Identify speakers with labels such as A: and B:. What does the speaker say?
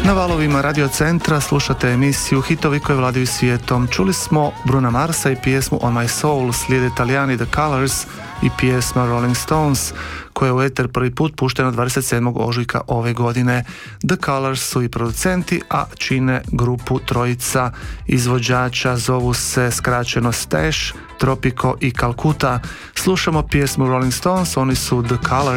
A: Na valovima Radio Centra slušate emisiju Hitovi koji vladaju svijetom. Čuli smo Bruna Marsa i pjesmu On My Soul, slijede Italijani The Colors i pjesma Rolling Stones, koja je u eter prvi put puštena 27. ožujka ove godine. The Colors su i producenti, a čine grupu trojica izvođača, zovu se skraćeno Stash, Tropico i Calcutta. Slušamo pjesmu Rolling Stones, oni su The Colors.